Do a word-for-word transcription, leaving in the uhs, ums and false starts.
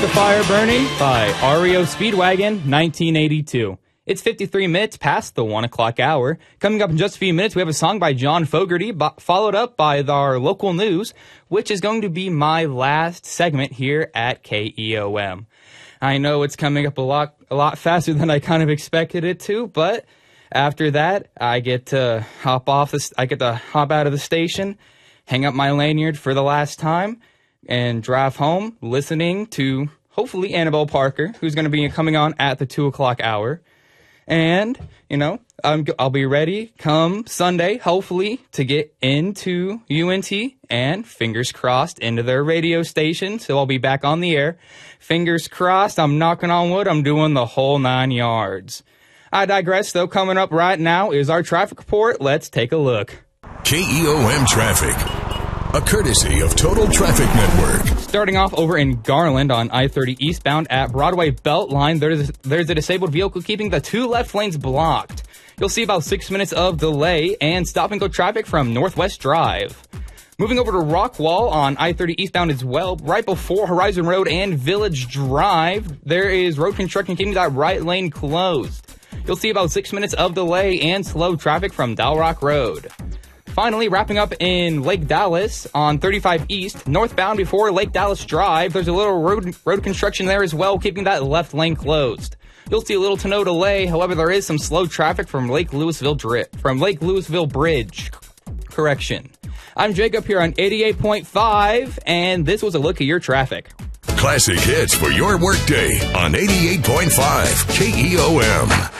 Fire Burning by R E O Speedwagon, nineteen eighty-two. It's fifty-three minutes past the one o'clock hour. Coming up in just a few minutes, we have a song by John Fogerty, followed up by our local news, which is going to be my last segment here at K E O M. I know it's coming up a lot, a lot faster than I kind of expected it to, but after that, I get to hop off this. I get to hop out of the station, hang up my lanyard for the last time, and drive home listening to hopefully Annabelle Parker, who's going to be coming on at the two o'clock hour. And, you know, I'm, I'll be ready come Sunday, hopefully, to get into U N T and, fingers crossed, into their radio station. So I'll be back on the air. Fingers crossed, I'm knocking on wood, I'm doing the whole nine yards. I digress, though. Coming up right now is our traffic report. Let's take a look. K E O M Traffic, a courtesy of Total Traffic Network. Starting off over in Garland on I thirty eastbound at Broadway Beltline, there's, there's a disabled vehicle keeping the two left lanes blocked. You'll see about six minutes of delay and stop-and-go traffic from Northwest Drive. Moving over to Rockwall on I thirty eastbound as well, right before Horizon Road and Village Drive, there is road construction keeping that right lane closed. You'll see about six minutes of delay and slow traffic from Dalrock Road. Finally, wrapping up in Lake Dallas on thirty-five East, northbound before Lake Dallas Drive, there's a little road road construction there as well, keeping that left lane closed. You'll see a little to no delay, however, there is some slow traffic from Lake Louisville Dri- from Lake Louisville Bridge. Correction. I'm Jacob here on eighty-eight point five, and this was a look at your traffic. Classic hits for your workday on eighty-eight point five K E O M.